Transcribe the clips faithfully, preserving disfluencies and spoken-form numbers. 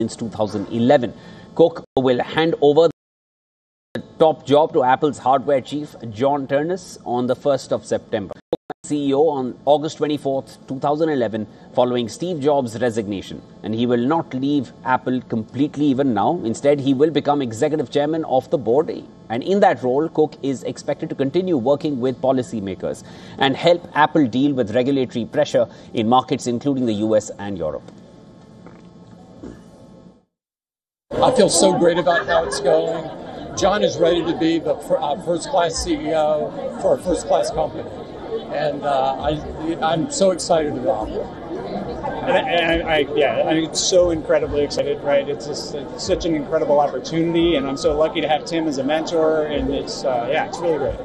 since two thousand eleven. Cook will hand over the top job to Apple's hardware chief, John Ternus, on the first of September. C E O on August twenty-fourth, two thousand eleven, following Steve Jobs' resignation. And he will not leave Apple completely even now. Instead, he will become executive chairman of the board. And in that role, Cook is expected to continue working with policymakers and help Apple deal with regulatory pressure in markets including the U S and Europe. I feel so great about how it's going. John is ready to be the first-class C E O for a first-class company. And uh, I, I'm so excited about it. And, I, and I, yeah, I'm so incredibly excited, right? It's just it's such an incredible opportunity, and I'm so lucky to have Tim as a mentor, and it's, uh, yeah, it's really great.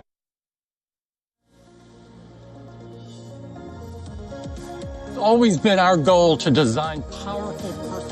It's always been our goal to design powerful personal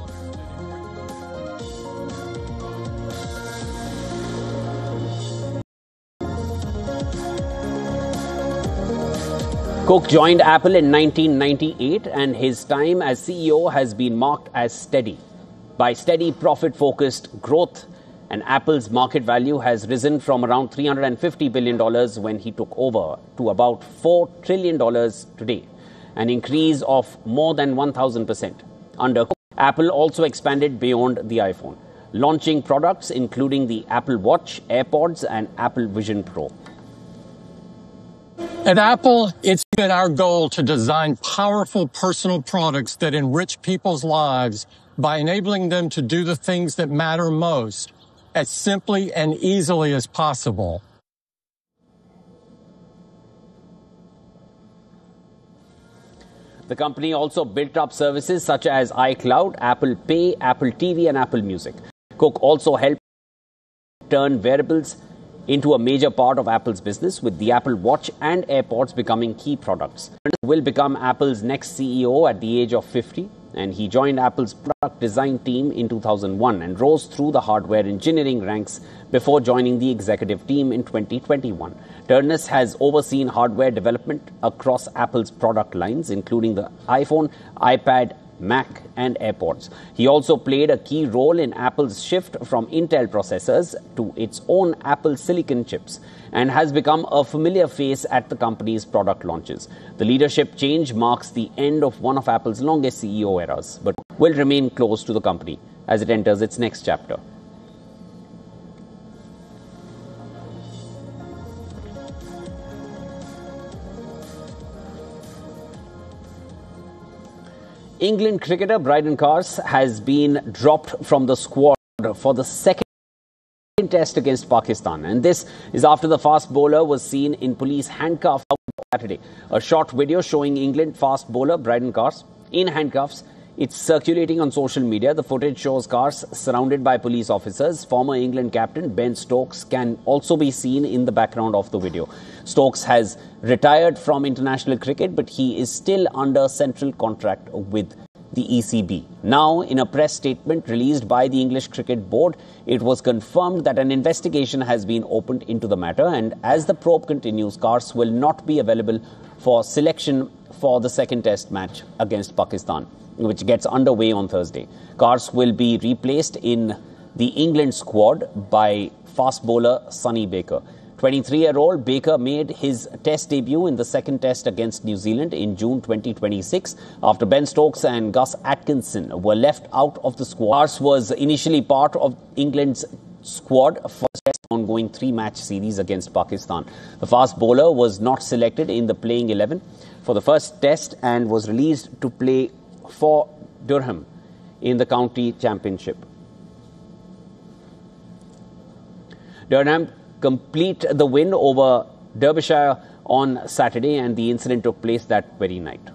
Cook joined Apple in nineteen ninety-eight, and his time as C E O has been marked as steady. By steady profit-focused growth, and Apple's market value has risen from around three hundred fifty billion dollars when he took over to about four trillion dollars today, an increase of more than one thousand percent. Under Cook, Apple also expanded beyond the iPhone, launching products including the Apple Watch, AirPods, and Apple Vision Pro. At Apple, it's been our goal to design powerful personal products that enrich people's lives by enabling them to do the things that matter most as simply and easily as possible. The company also built up services such as iCloud, Apple Pay, Apple T V, and Apple Music. Cook also helped turn wearables into a major part of Apple's business, with the Apple Watch and AirPods becoming key products. He will become Apple's next C E O at the age of fifty, and he joined Apple's product design team in two thousand one and rose through the hardware engineering ranks before joining the executive team in twenty twenty-one. Ternus has overseen hardware development across Apple's product lines, including the iPhone, iPad, Mac, and AirPods. He also played a key role in Apple's shift from Intel processors to its own Apple Silicon chips, and has become a familiar face at the company's product launches. The leadership change marks the end of one of Apple's longest C E O eras, but will remain close to the company as it enters its next chapter. England cricketer Brydon Carse has been dropped from the squad for the second test against Pakistan. And this is after the fast bowler was seen in police handcuffs on Saturday. A short video showing England fast bowler Brydon Carse in handcuffs. It's circulating on social media. The footage shows Carse surrounded by police officers. Former England captain Ben Stokes can also be seen in the background of the video. Stokes has retired from international cricket, but he is still under central contract with the E C B. Now, in a press statement released by the English Cricket Board, it was confirmed that an investigation has been opened into the matter, and as the probe continues, Carse will not be available for selection for the second test match against Pakistan, which gets underway on Thursday. Carse will be replaced in the England squad by fast bowler Sonny Baker. twenty-three-year-old Baker made his test debut in the second test against New Zealand in June twenty twenty-six after Ben Stokes and Gus Atkinson were left out of the squad. Carse was initially part of England's squad for the ongoing three-match series against Pakistan. The fast bowler was not selected in the playing eleven for the first test and was released to play for Durham in the county championship. Durham complete the win over Derbyshire on Saturday, and the incident took place that very night.